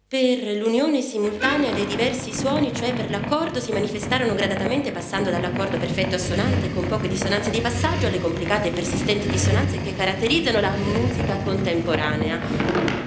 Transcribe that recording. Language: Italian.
Per l'unione simultanea dei diversi suoni, cioè per l'accordo, si manifestarono gradatamente passando dall'accordo perfetto assonante con poche dissonanze di passaggio alle complicate e persistenti dissonanze che caratterizzano la musica contemporanea.